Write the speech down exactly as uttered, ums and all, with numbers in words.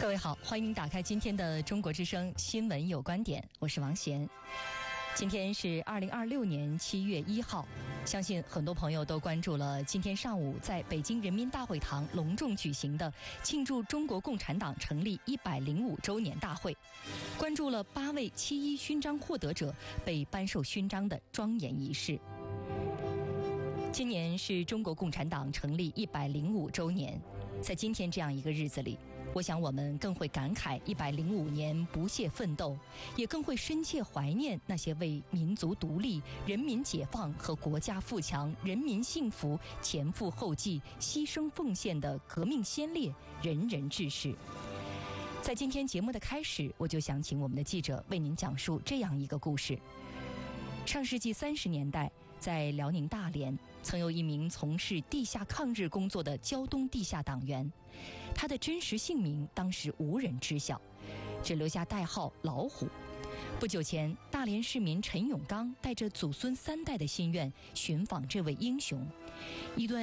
各位好，欢迎打开今天的中国之声新闻有观点，我是王贤。今天是二零二六年七月一号，相信很多朋友都关注了今天上午在北京人民大会堂隆重举行的庆祝中国共产党成立一百零五周年大会，关注了八位七一勋章获得者被颁授勋章的庄严仪式。今年是中国共产党成立一百零五周年，在今天这样一个日子里，我想我们更会感慨一百零五年不懈奋斗，也更会深切怀念那些为民族独立、人民解放和国家富强、人民幸福前赴后继、牺牲奉献的革命先烈、仁人志士。在今天节目的开始，我就想请我们的记者为您讲述这样一个故事。上世纪三十年代，在辽宁大连，曾有一名从事地下抗日工作的胶东地下党员，他的真实姓名当时无人知晓，只留下代号老虎。不久前，大连市民陈永刚带着祖孙三代的心愿寻访这位英雄，一段